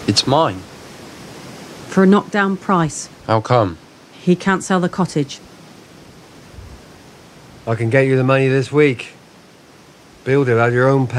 It's mine. For a knockdown price. How come? He can't sell the cottage. I can get you the money this week. Build it out of your own